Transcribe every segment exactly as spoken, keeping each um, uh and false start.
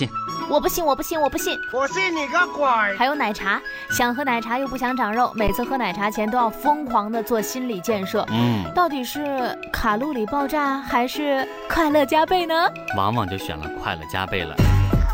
信。 我不信，我不信，我不信， 我信你个鬼！ 还有奶茶，想喝奶茶又不想长肉，每次喝奶茶前都要疯狂的做心理建设。嗯，到底是卡路里爆炸还是快乐加倍呢？ 往往就选了快乐加倍了。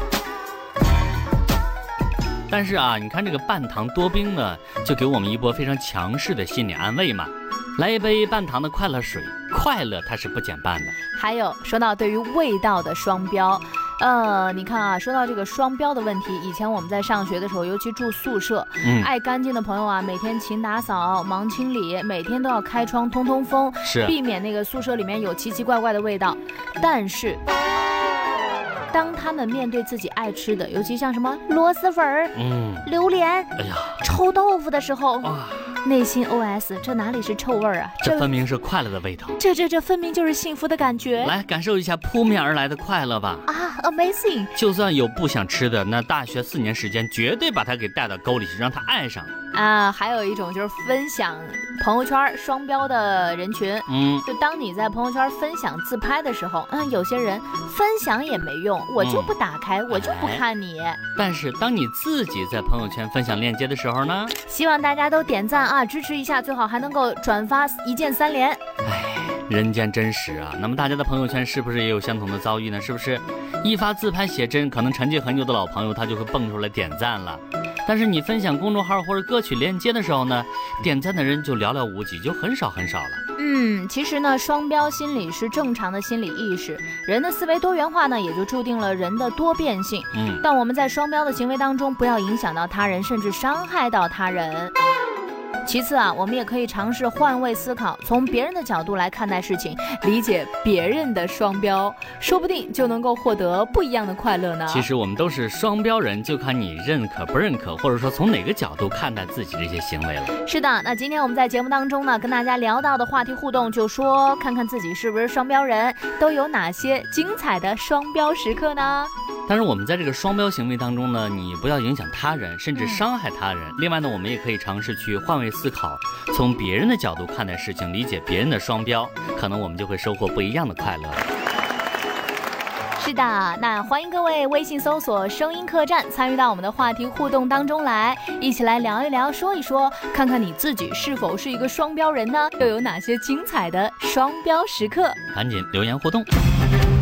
但是啊，你看这个半糖多冰呢，就给我们一波非常强势的心理安慰嘛。来一杯半糖的快乐水，快乐它是不减半的。 还有说到对于味道的双标。呃，你看啊，说到这个双标的问题，以前我们在上学的时候，尤其住宿舍，嗯，爱干净的朋友啊，每天勤打扫、忙清理，每天都要开窗通通风， 是避免那个宿舍里面有奇奇怪怪的味道。但是，当他们面对自己爱吃的，尤其像什么螺蛳粉、嗯，榴莲，哎呀，臭豆腐的时候，啊，内心 O S 这哪里是臭味啊？ 这分明是快乐的味道。 这这这分明就是幸福的感觉。 来感受一下扑面而来的快乐吧。 啊 ，Amazing！ 就算有不想吃的，那大学四年时间绝对把他给带到沟里去，让他爱上。 啊，还有一种就是分享朋友圈双标的人群，嗯，就当你在朋友圈分享自拍的时候，嗯，有些人分享也没用，我就不打开，嗯，我就不看你。 但是当你自己在朋友圈分享链接的时候呢， 希望大家都点赞啊，支持一下，最好还能够转发一键三连。 哎，人间真实啊！那么大家的朋友圈是不是也有相同的遭遇呢？是不是一发自拍写真，可能沉寂很久的老朋友他就会蹦出来点赞了？但是你分享公众号或者歌曲链接的时候呢，点赞的人就寥寥无几，就很少很少了。 嗯，其实呢，双标心理是正常的心理意识，人的思维多元化呢，也就注定了人的多变性。嗯，但我们在双标的行为当中，不要影响到他人，甚至伤害到他人。其次啊，我们也可以尝试换位思考，从别人的角度来看待事情，理解别人的双标，说不定就能够获得不一样的快乐呢。 其实我们都是双标人，就看你认可不认可，或者说从哪个角度看待自己这些行为了。 是的，那今天我们在节目当中呢，跟大家聊到的话题互动，就说看看自己是不是双标人，都有哪些精彩的双标时刻呢？ 但是我们在这个双标行为当中呢，你不要影响他人，甚至伤害他人。嗯、另外呢，我们也可以尝试去换位思考，从别人的角度看待事情，理解别人的双标，可能我们就会收获不一样的快乐。 是的，那欢迎各位微信搜索声音客栈，参与到我们的话题互动当中来，一起来聊一聊，说一说，看看你自己是否是一个双标人呢？又有哪些精彩的双标时刻？ 赶紧留言互动。